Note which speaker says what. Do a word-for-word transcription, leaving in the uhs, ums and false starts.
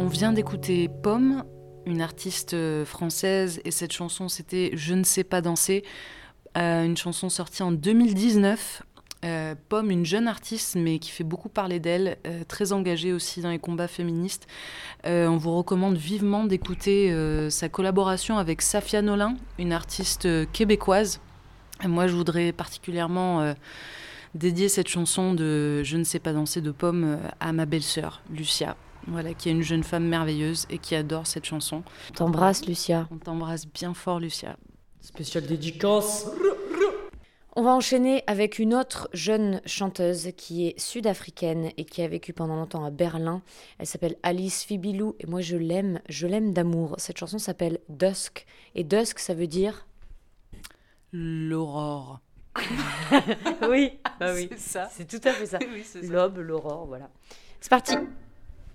Speaker 1: On vient d'écouter Pomme, une artiste française, et cette chanson c'était « Je ne sais pas danser », euh, une chanson sortie en deux mille dix-neuf. Euh, Pomme, une jeune artiste, mais qui fait beaucoup parler d'elle, euh, très engagée aussi dans les combats féministes. Euh, on vous recommande vivement d'écouter euh, sa collaboration avec Safia Nolin, une artiste euh, québécoise. Et moi, je voudrais particulièrement euh, dédier cette chanson de « Je ne sais pas danser » de Pomme euh, à ma belle-sœur, Lucia. Voilà, qui est une jeune femme merveilleuse et qui adore cette chanson.
Speaker 2: On t'embrasse, Lucia.
Speaker 1: On t'embrasse bien fort, Lucia.
Speaker 3: Spéciale dédicace.
Speaker 2: On va enchaîner avec une autre jeune chanteuse qui est sud-africaine et qui a vécu pendant longtemps à Berlin. Elle s'appelle Alice Fibilou et moi je l'aime, je l'aime d'amour. Cette chanson s'appelle Dusk et Dusk ça veut dire
Speaker 1: l'aurore.
Speaker 2: Oui, bah oui.
Speaker 1: C'est ça.
Speaker 2: C'est tout à fait ça.
Speaker 1: Oui, c'est ça.
Speaker 2: L'aube, l'aurore, voilà. C'est parti.